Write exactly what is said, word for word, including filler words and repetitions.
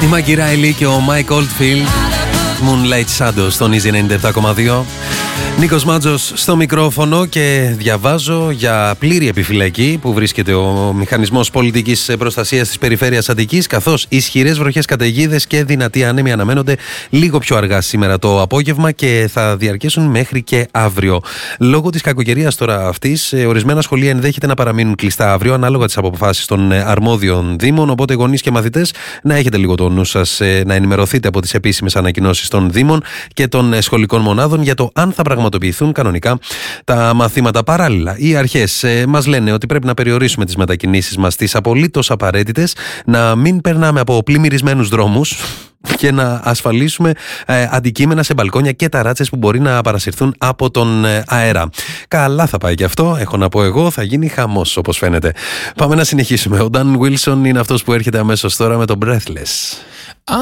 Η Μάγκη Ράιλι και ο Μάικ Oldfield, Moonlight Shadows στον Easy ενενήντα επτά κόμμα δύο. Νίκος Μάτζος στο μικρόφωνο και διαβάζω για πλήρη επιφυλακή που βρίσκεται ο Μηχανισμός Πολιτικής Προστασίας της Περιφέρειας Αττικής, καθώς ισχυρές βροχές, καταιγίδες και δυνατοί άνεμοι αναμένονται λίγο πιο αργά σήμερα το απόγευμα και θα διαρκέσουν μέχρι και αύριο. Λόγω της κακοκαιρίας τώρα αυτής, ορισμένα σχολεία ενδέχεται να παραμείνουν κλειστά αύριο, ανάλογα τις αποφάσεις των αρμόδιων δήμων. Οπότε, γονείς και μαθητές, να έχετε λίγο το νου σας, να ενημερωθείτε από τις επίσημες ανακοινώσεις των δήμων και των σχολικών μονάδων για το αν θα πραγματοποιηθούν κανονικά τα μαθήματα. Παράλληλα, οι αρχές ε, μας λένε ότι πρέπει να περιορίσουμε τις μετακινήσεις μας στις απολύτως απαραίτητες, να μην περνάμε από πλημμυρισμένους δρόμους και να ασφαλίσουμε ε, αντικείμενα σε μπαλκόνια και ταράτσες που μπορεί να παρασυρθούν από τον ε, αέρα. Καλά θα πάει και αυτό, έχω να πω εγώ, θα γίνει χαμός όπως φαίνεται. Πάμε να συνεχίσουμε. Ο Dan Wilson είναι αυτός που έρχεται αμέσως τώρα με το Breathless.